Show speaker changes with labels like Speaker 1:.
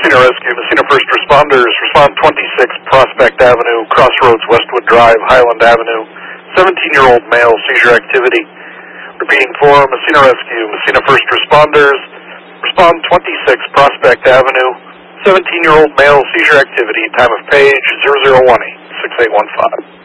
Speaker 1: Messina Rescue, Messina First Responders, respond 26 Prospect Avenue, Crossroads, Westwood Drive, Highland Avenue, 17-year-old male, seizure activity. Repeating for Messina Rescue, Messina First Responders, respond 26 Prospect Avenue, 17-year-old male, seizure activity, time of page 0018-6815.